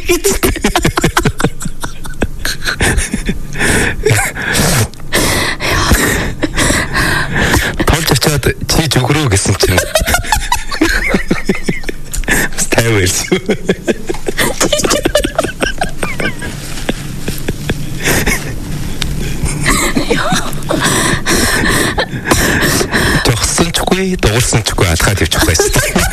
Толж очоод чи зүгрөө гэсэн чинь. Ставэрс. Тогсон чгүй, дуурсан чгүй алхаад явчих байсан.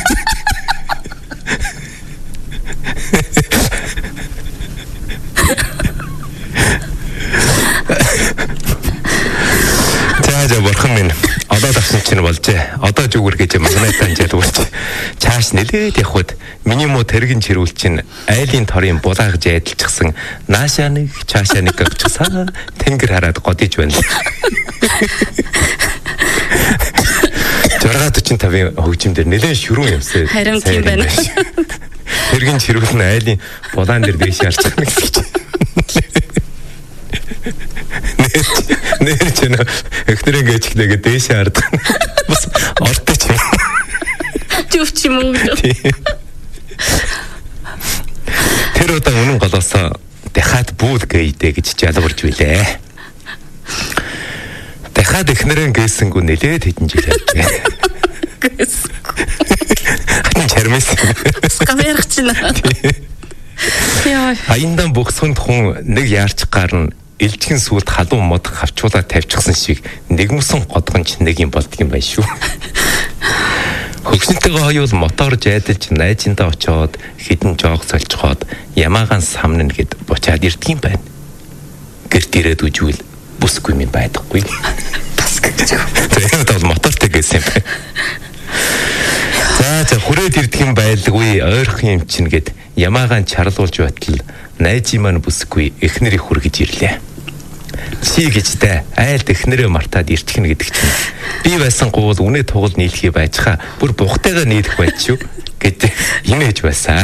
За бурхан минь одоо давсан чинь болжээ. Одоо зүгүр гэж магнайт таньжаад үлч. Чааш нэлээд явхад миний муу тэрэгэн чирүүл чинь айлын торын булаагж айдалчихсан наашаа нэг чаашаа нэг гавчсаа тэнгэр хараад годиж байна. 645-ын хөгжимдөр нэлээд шүрүүн юмсаа. Харин тийм байна. Тэрэгэн чирүүл нь айлын булаан дээр дэш харж байгаа гэж. Нэр чинь эхнэрэн гэжлээгээ дээшээ хардаг. Бас ортой ч юм. Зүвч юм уу? Тэр удаа үнэн голоосоо дахиад бүүл гээдэ гэж жалгарч билээ. Дахиад эхнэрэн гээсэнгүү нэлээд хэдэн жил явжээ. Хатан чармис. Камерч чинь. Яа. Аяндан бөхсөнд хүн нэг яарч гарна. Илжигэн сүлд халуун мод хавчуулаад тавьчихсан шиг нэгмсэн годгонч нэг юм болдго юм байна шүү. Хөгшөнтэйгээ хоёул мотор жайдалж найзындаа очоод хідэн жоог солилцоход ямаагаан самнна гэд бочаад ирдэг юм байна. Гэрт ирээд үжвэл бүсгүй юм байдаггүй. Бас гэж. Тэгээд бол мотортой гэсэн юм байна. За хүрээд ирдэг юм байлгүй ойрхон юм чинь гэд ямаагаан чарлуулж байтал найзын маань бүсгүй эхнэрийг хүргэж ирлээ. Чи гэжтэй айлд эхнэрээ мартаад ирчихнэ гэдэг чинь би байсан гуул үнэ тугал нийлхий байж хаа бүр бухтайгаа нийлэх байж шүү гэд имэж байсан.